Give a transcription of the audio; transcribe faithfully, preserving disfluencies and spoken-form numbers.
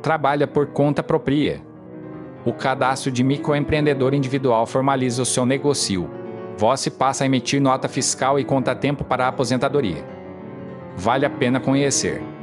trabalha por conta própria. O cadastro de microempreendedor individual formaliza o seu negócio. Você passa a emitir nota fiscal e conta-tempo para a aposentadoria. Vale a pena conhecer.